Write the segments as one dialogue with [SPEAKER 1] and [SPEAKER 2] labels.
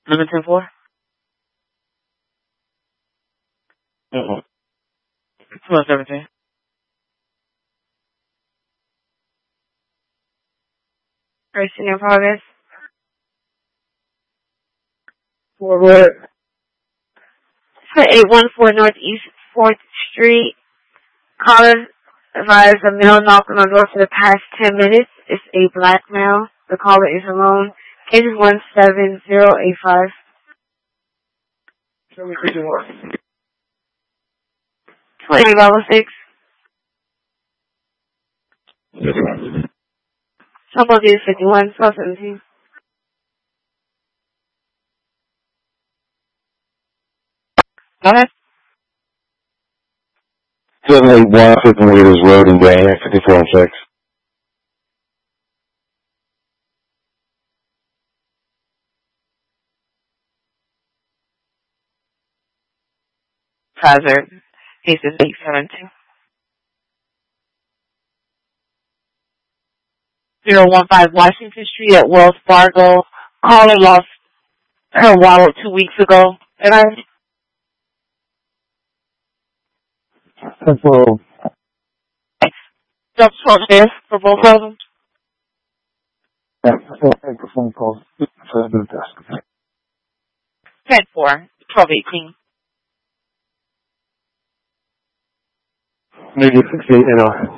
[SPEAKER 1] Number 10-4? 12-17. Racing in progress.
[SPEAKER 2] Forward.
[SPEAKER 1] 814 Northeast 4th Street. Caller advised a male knocked on the door for the past 10 minutes. It's a black male. The caller is alone. Case 17085.
[SPEAKER 2] Show me 51.
[SPEAKER 1] 2806. Trouble is 51, 1217. Go ahead.
[SPEAKER 3] 781 Flipping Leaders Road in Grand, 54 and 6.
[SPEAKER 1] Hazard. Case is 872. 015 Washington Street at Wells Fargo. Caller lost her wallet 2 weeks ago. And I
[SPEAKER 2] 10-4.
[SPEAKER 1] jumped short there for both of them.
[SPEAKER 2] Yeah, make the phone calls for the desk.
[SPEAKER 1] 10-4. 1218.
[SPEAKER 2] Maybe 68 and a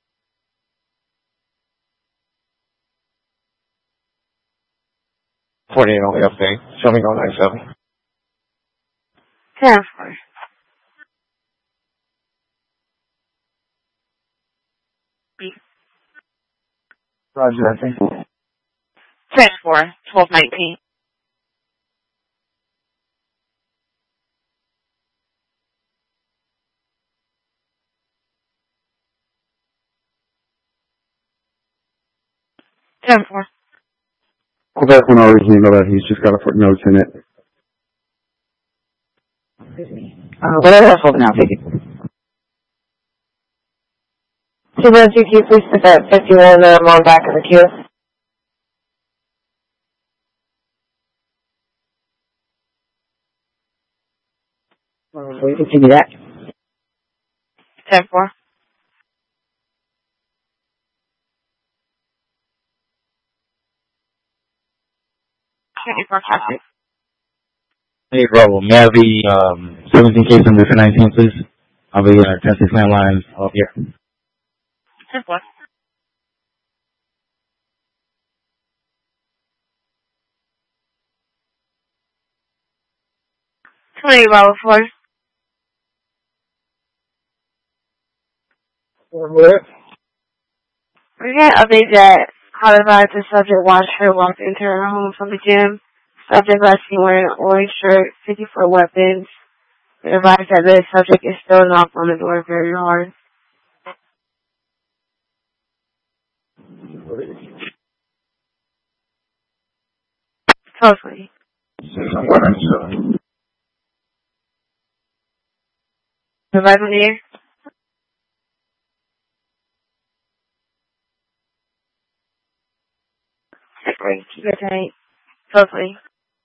[SPEAKER 2] 48 only update. Show me 097.
[SPEAKER 1] 10-4.
[SPEAKER 2] Roger, I think.
[SPEAKER 1] 10-4. 1219.
[SPEAKER 2] Well, that's when I originally know that he's just got to put notes in it.
[SPEAKER 4] Whatever that's holding out, take it. 212, please put that 51 on back of the queue. Will you continue that?
[SPEAKER 1] 10-4. Fantastic.
[SPEAKER 3] Hey, Bravo, may I have the 17 case number for 19, please? I'll be testing landlines up here.
[SPEAKER 1] 10-4. $28 We got an update that caught advised the subject watched her walk into her home from the gym. Subject last seen wearing an orange shirt, 54 weapons. We advised that the subject is still knocked on the door very hard. Totally. Advise on the air? Great. Keep it tight. Totally.